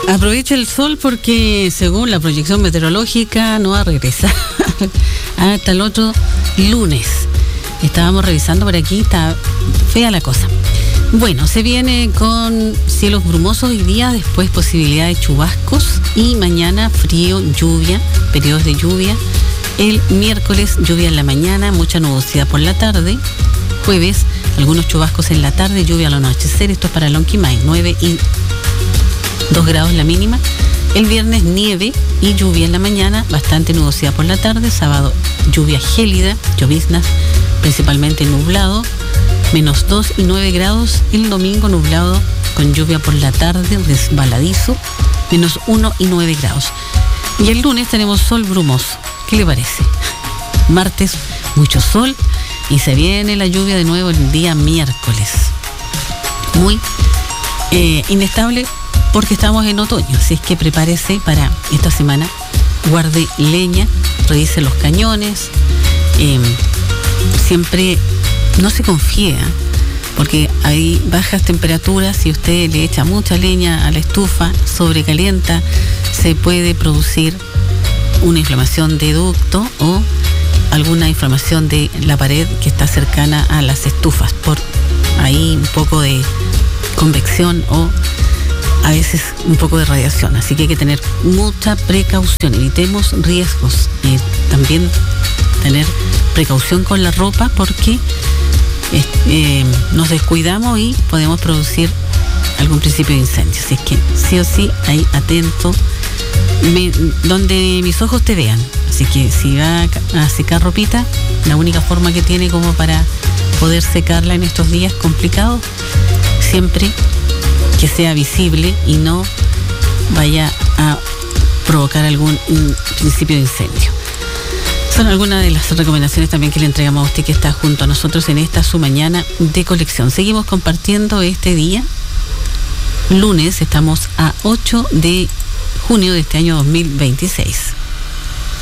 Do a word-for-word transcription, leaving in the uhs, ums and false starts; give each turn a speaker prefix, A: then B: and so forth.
A: Aprovecha el sol porque según la proyección meteorológica no va a regresar hasta el otro lunes. Estábamos revisando por aquí, está fea la cosa. Bueno, se viene con cielos brumosos hoy día, después posibilidad de chubascos y mañana frío, lluvia, periodos de lluvia. El miércoles lluvia en la mañana, mucha nubosidad por la tarde. Jueves algunos chubascos en la tarde, lluvia al anochecer. Esto es para Lonquimay, nueve y dos grados la mínima. El viernes nieve y lluvia en la mañana, bastante nubosidad por la tarde. Sábado lluvia gélida, lloviznas, principalmente nublado, menos dos y nueve grados. El domingo nublado con lluvia por la tarde, resbaladizo, menos uno y nueve grados. Y el lunes tenemos sol brumoso. ¿Qué le parece? Martes mucho sol y se viene la lluvia de nuevo el día miércoles. Muy eh, inestable porque estamos en otoño, así es que prepárese para esta semana. Guarde leña, revise los cañones, eh, siempre no se confía, porque hay bajas temperaturas. Si usted le echa mucha leña a la estufa, sobrecalienta, se puede producir una inflamación de ducto o alguna inflamación de la pared que está cercana a las estufas, por ahí un poco de convección o a veces un poco de radiación. Así que hay que tener mucha precaución, evitemos riesgos y también tener precaución con la ropa porque eh, nos descuidamos y podemos producir algún principio de incendio. Así es que sí o sí, ahí atento, me, donde mis ojos te vean. Así que si va a secar ropita, la única forma que tiene como para poder secarla en estos días complicados, siempre que sea visible y no vaya a provocar algún in, principio de incendio. Son algunas de las recomendaciones también que le entregamos a usted que está junto a nosotros en esta su mañana de colección. Seguimos compartiendo este día. Lunes, estamos a ocho de junio de este año dos mil veintiséis.